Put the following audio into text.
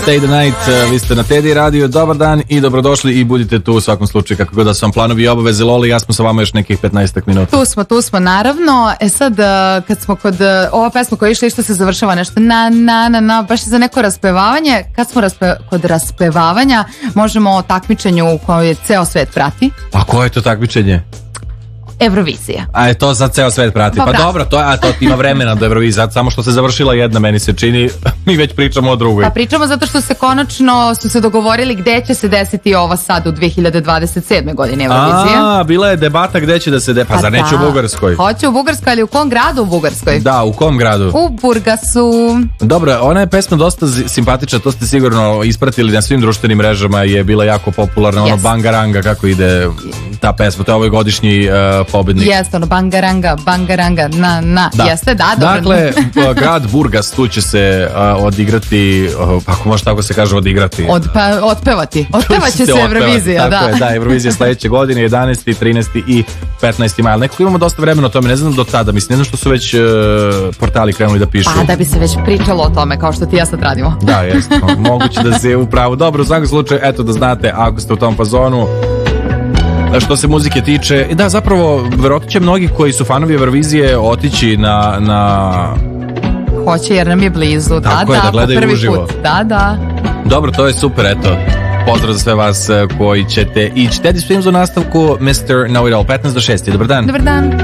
Stay the Night, vi ste na Teddy Radio, dobar dan i dobrodošli i budite tu u svakom slučaju kako god da su vam planovi i obaveze. Loli, ja smo sa vama još nekih 15 minuta. Tu smo, naravno. Sad, kad smo kod ova pesma koja je išla i što se završava nešto na, baš za neko raspevavanje, kad smo kod raspevavanja, možemo o takmičenju koje ceo svet prati. A koje je to takmičenje? Eurovizija. A je to sad ceo svet prati. Pa dobro, to ima vremena do Eurovizije, samo što se završila jedna, meni se čini, mi već pričamo o drugoj. Pa pričamo zato što se konačno su se dogovorili gde će se desiti ova sad u 2027. godine Eurovizija. Bila je debata gde će da se pa zar neće u Bugarskoj? Hoće u Bugarskoj, ali u kom gradu u Bugarskoj? Da, u kom gradu? U Burgasu. Dobro, ona je pesma dosta simpatična, to ste sigurno ispratili na svim društvenim mrežama, je bila jako popularna, ono Bangaranga, kako ide ta pesma, to je ovoj godišnji pobednik. Jeste, ono Bangaranga, da. Jeste, da, dobro. Dakle, grad Burgas, tu će se odigrati, ako može tako se kaže odigrati. Otpevati. Otpevaće se Eurovizija, da. Tako je, da, Eurovizija sledeće godine, 11. 13. i 15. maja. Nekako imamo dosta vremena o tome, ne znam do tada, mislim, ne znam što su već portali krenuli da pišu. Pa da bi se već pričalo o tome, kao što ti ja sad radimo. Da, jeste, moguće da se upravo. Dobro, u svakom slučaju, eto da znate, ako ste u tom fazonu, što se muzike tiče, da, zapravo, verovatno će mnogi koji su fanovi Eurovizije otići na... Hoće, jer nam je blizu. Tako je, da gledaju uživo. Put. Da. Dobro, to je super, eto. Pozdrav za sve vas koji ćete ići. Teddy Swims u nastavku, Mr. Know It All, 15 do 6. Dobar dan. Dobar dan.